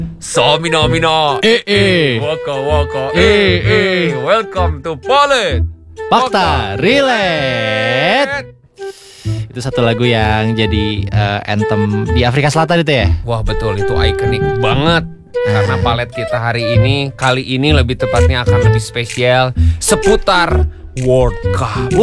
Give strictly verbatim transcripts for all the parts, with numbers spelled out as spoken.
So mino mino. Eh eh. Waka waka. Eh, eh. Welcome to Polet. Fakta Relate. Itu satu lagu yang jadi uh, anthem di Afrika Selatan itu ya? Wah betul, itu ikonik banget. Karena palet kita hari ini, kali ini lebih tepatnya akan lebih spesial seputar World Cup.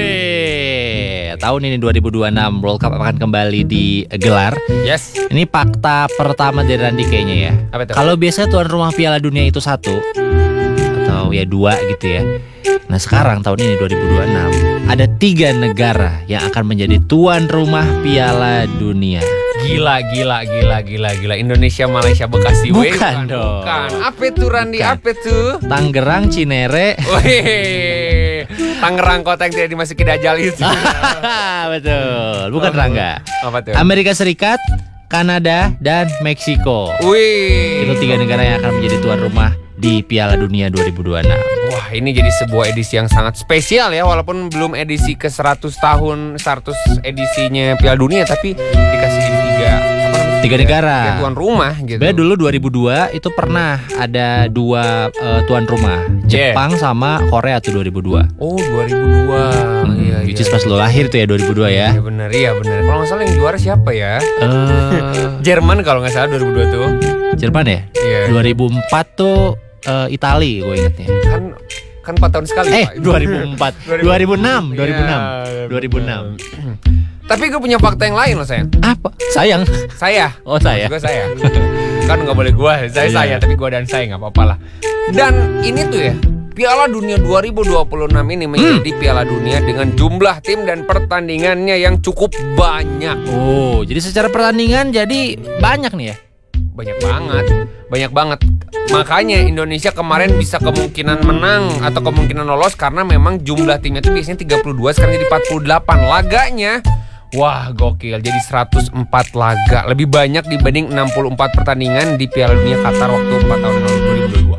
Woi, tahun ini dua ribu dua puluh enam World Cup akan kembali digelar. Yes. Ini fakta pertama dari Randy kayaknya ya. Apa itu? Kalau biasanya tuan rumah Piala Dunia itu satu atau ya dua gitu ya. Nah sekarang tahun ini dua ribu dua puluh enam ada tiga negara yang akan menjadi tuan rumah Piala Dunia. Gila, gila, gila, gila, gila. Indonesia, Malaysia, Bekasi. Bukan, Wey, bukan dong. Bukan. Apa itu Randy? Bukan. Apa itu? Tangerang, Cinere. Wih, Tangerang kota yang tidak dimasuki Dajjal itu. Betul, bukan Oh, Rangga. Apa tuh? Amerika Serikat, Kanada, dan Meksiko. Wih. Itu tiga negara yang akan menjadi tuan rumah di Piala Dunia dua ribu dua puluh enam. Wah, ini jadi sebuah edisi yang sangat spesial ya. Walaupun belum edisi ke seratus tahun, seratus edisinya Piala Dunia, tapi dikasih jadi tiga apa namanya? Tiga negara. Tiga tuan rumah gitu. Sebenarnya dulu dua ribu dua itu pernah ada dua uh, tuan rumah, Jepang sama Korea tuh dua ribu dua. Oh, dua ribu dua. Hmm, Iya, which iya. is pas lo lahir tuh ya dua ribu dua ya. Iya benar, iya benar. Kalau nggak salah yang juara siapa ya? Eh, Jerman kalau nggak salah dua ribu dua tuh. Jerman ya? Iya. dua ribu empat tuh uh, Itali gue ingetnya. Kan kan empat tahun sekali. Eh, Pak. dua ribu empat, dua ribu enam, dua ribu enam, Iya, dua ribu enam. Tapi gue punya fakta yang lain loh sayang. Apa? Sayang. Saya. Oh saya. Gue saya. Kan nggak boleh gue. Saya Iya. saya. Tapi gue dan saya nggak apa-apa lah. Dan ini tuh ya, Piala Dunia dua ribu dua puluh enam ini menjadi Hmm. Piala Dunia dengan jumlah tim dan pertandingannya yang cukup banyak. Oh, jadi secara pertandingan jadi banyak nih ya? Banyak banget. Banyak banget. Makanya Indonesia kemarin bisa kemungkinan menang atau kemungkinan lolos karena memang jumlah timnya itu biasanya tiga puluh dua, sekarang jadi empat puluh delapan. Laganya, wah gokil, jadi seratus empat laga. Lebih banyak dibanding enam puluh empat pertandingan di Piala Dunia Qatar waktu empat tahun lalu dua ribu dua puluh dua.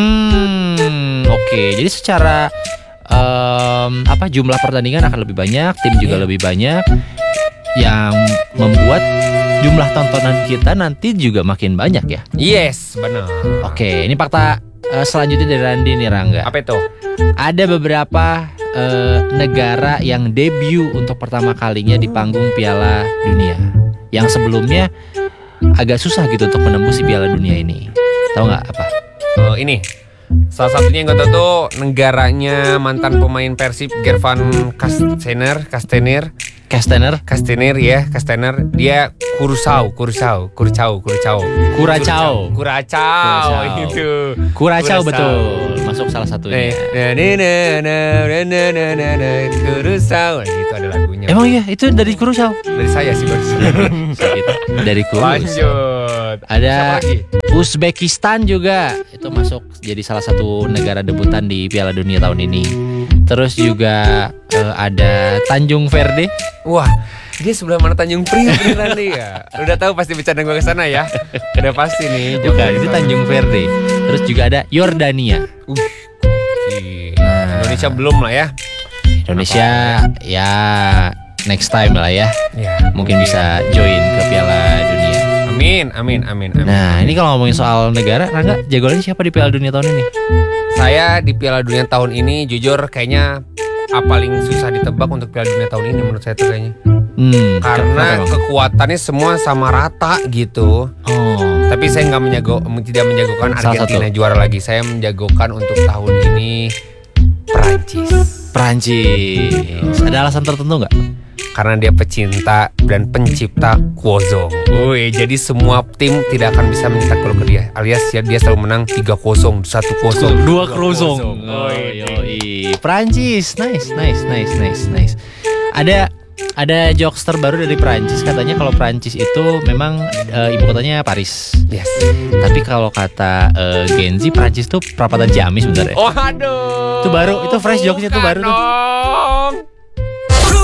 Hmm, oke. Jadi secara em, apa jumlah pertandingan akan lebih banyak, tim juga Iya. lebih banyak, yang membuat jumlah tontonan kita nanti juga makin banyak ya. Yes, benar. Oke, ini fakta eh, selanjutnya dari Randy nih Rangga. Apa itu? Ada beberapa eh, negara yang debut untuk pertama kalinya di panggung Piala Dunia, yang sebelumnya agak susah gitu untuk menembus di Piala Dunia ini. Tahu nggak apa? Oh, ini. Salah satunya yang gue tahu tuh negaranya mantan pemain Persib Gervan Kastener, Kastener, Kastener, Kastener ya, Kastener. Dia Kurusau, Kurusau, Kuracao, Kuracao. Kuracao. Kuracao Kuracao. itu. Kuracao Kuracao. betul, masuk salah satunya. Nah, nah, nah, nah, nah, nah, nah, nah, nah, Kurusau. Nah, itu ada lagunya. Emang iya, itu dari Kuracao. Dari saya sih barusan. Gitu. Dari Kurus. Lanjut. Ada Siapa lagi? Uzbekistan juga, itu masuk jadi salah satu negara debutan di Piala Dunia tahun ini. Terus juga eh, ada Tanjung Verde. Wah, dia sebelah mana Tanjung Priok nih Randy ya? Udah tahu pasti bercanda gue kesana ya. Udah pasti nih. Bukan, itu Tanjung Verde. Terus juga ada Yordania. Uh, nah, Indonesia belum lah ya. Indonesia ya next time lah ya. Ya, Mungkin bisa join ke Piala Dunia. Amin, amin, amin, amin. Nah, ini kalau ngomongin soal negara, Rangga, jagoannya siapa di Piala Dunia tahun ini? Saya di Piala Dunia tahun ini jujur kayaknya ah, paling susah ditebak untuk Piala Dunia tahun ini menurut saya tuh kayaknya. Hmm, Karena kenapa, Bang? kekuatannya semua sama rata gitu. Oh, Tapi saya nggak menjago, tidak menjagokan Salah Argentina satu. juara lagi. Saya menjagokan untuk tahun ini Perancis. Prancis. Ada alasan tertentu nggak? Karena dia pecinta dan pencipta Kuozong. Woi, jadi semua tim tidak akan bisa mencetak gol ke dia. Alias ya, dia selalu menang tiga kosong, satu kosong, Dua krosong. Oh, Oh, yoi. Prancis, nice, nice, nice, nice, nice. Ada ada jokes terbaru dari Prancis, katanya kalau Prancis itu memang eh, ibu kotanya Paris. Yes. Tapi kalau kata eh, Gen Z, Prancis tuh perapatan Ciamis sebenarnya. Oh, aduh. Itu baru, itu fresh jokesnya tuh baru tuh. Bukan dong.